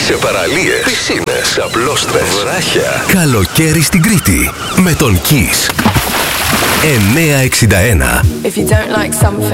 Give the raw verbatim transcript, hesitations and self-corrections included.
σε παραλίες, πισίνες, απλώστρες, βράχια. Καλοκαίρι στην Κρήτη με τον Kiss. εννιακόσια εξήντα ένα. If you don't like something